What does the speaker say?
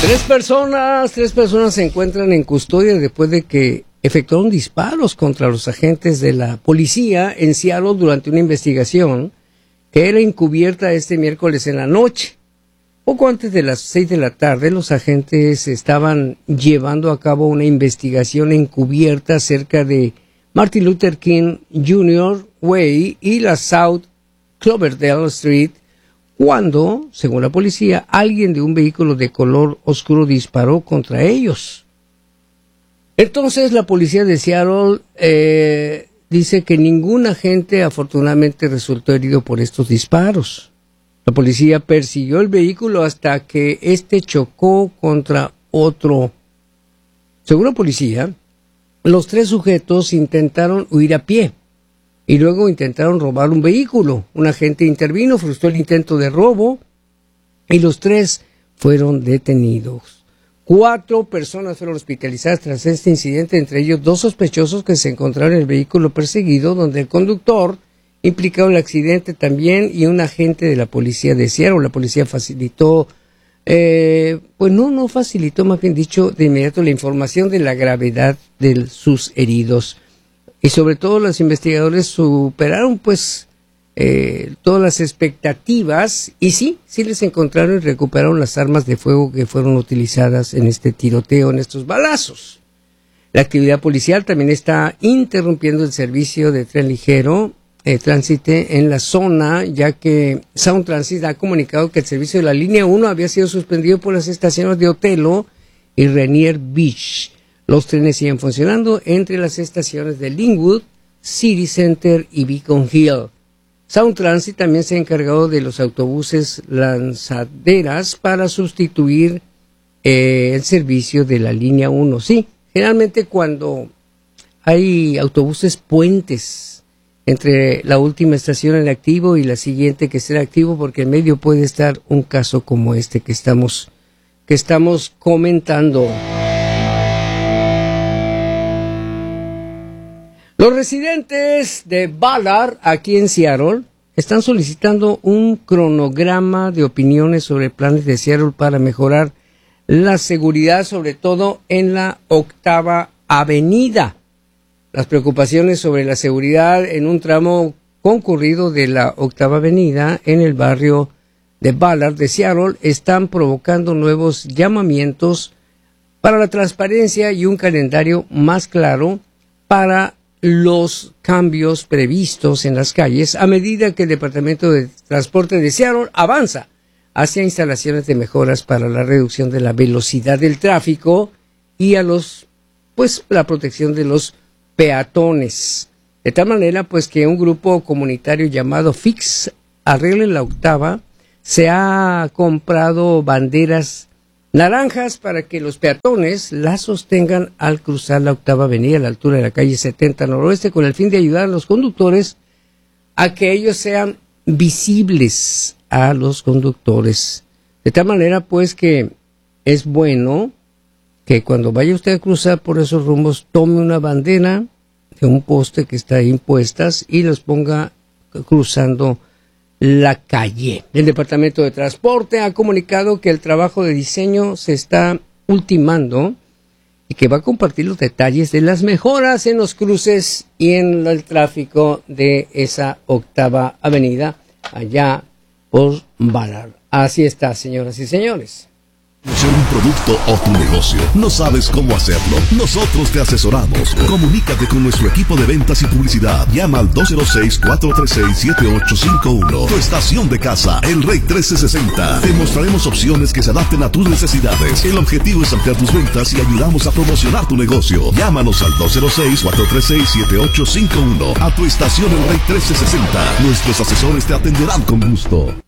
Tres personas se encuentran en custodia después de que efectuaron disparos contra los agentes de la policía en Seattle durante una investigación que era encubierta este miércoles en la noche. Poco antes de las 6 de la tarde, los agentes estaban llevando a cabo una investigación encubierta cerca de Martin Luther King Jr. Way y la South Cloverdale Street, cuando, según la policía, alguien de un vehículo de color oscuro disparó contra ellos. Entonces, la policía de Seattle dice que ningún agente afortunadamente resultó herido por estos disparos. La policía persiguió el vehículo hasta que éste chocó contra otro. Según la policía, los tres sujetos intentaron huir a pie y luego intentaron robar un vehículo. Un agente intervino, frustró el intento de robo y los tres fueron detenidos. 4 personas fueron hospitalizadas tras este incidente, entre ellos 2 sospechosos que se encontraron en el vehículo perseguido, donde el conductor implicado en el accidente también y un agente de la policía de Seattle. La policía facilitó, no facilitó, más bien dicho, de inmediato la información de la gravedad de sus heridos. Y sobre todo los investigadores superaron todas las expectativas y sí les encontraron y recuperaron las armas de fuego que fueron utilizadas en este tiroteo, en estos balazos. La actividad policial también está interrumpiendo el servicio de tren ligero tránsite en la zona, ya que Sound Transit ha comunicado que el servicio de la línea 1 había sido suspendido por las estaciones de Othello y Rainier Beach. Los trenes siguen funcionando entre las estaciones de Linwood, City Center y Beacon Hill. Sound Transit también se ha encargado de los autobuses lanzaderas para sustituir el servicio de la línea 1. Sí, generalmente cuando hay autobuses puentes entre la última estación en activo y la siguiente que esté activo, porque en medio puede estar un caso como este que estamos comentando. Los residentes de Ballard, aquí en Seattle, están solicitando un cronograma de opiniones sobre planes de Seattle para mejorar la seguridad, sobre todo en la 8ª Avenida. Las preocupaciones sobre la seguridad en un tramo concurrido de la 8ª Avenida en el barrio de Ballard de Seattle están provocando nuevos llamamientos para la transparencia y un calendario más claro para los cambios previstos en las calles a medida que el Departamento de Transporte de Seattle avanza hacia instalaciones de mejoras para la reducción de la velocidad del tráfico y a la protección de los peatones. De tal manera, que un grupo comunitario llamado Fix Arregle la 8ª se ha comprado banderas naranjas para que los peatones las sostengan al cruzar la 8ª Avenida a la altura de la calle 70 Noroeste, con el fin de ayudar a los conductores a que ellos sean visibles a los conductores. De tal manera, que es bueno que cuando vaya usted a cruzar por esos rumbos, tome una bandera de un poste que está ahí impuestas y los ponga cruzando la calle. El Departamento de Transporte ha comunicado que el trabajo de diseño se está ultimando y que va a compartir los detalles de las mejoras en los cruces y en el tráfico de esa 8ª Avenida allá por Ballard. Así está, señoras y señores. Ser un producto o tu negocio. ¿No sabes cómo hacerlo? Nosotros te asesoramos. Comunícate con nuestro equipo de ventas y publicidad. Llama al 206-436-7851. Tu estación de casa, El Rey 1360. Te mostraremos opciones que se adapten a tus necesidades. El objetivo es ampliar tus ventas y ayudamos a promocionar tu negocio. Llámanos al 206-436-7851. A tu estación El Rey 1360. Nuestros asesores te atenderán con gusto.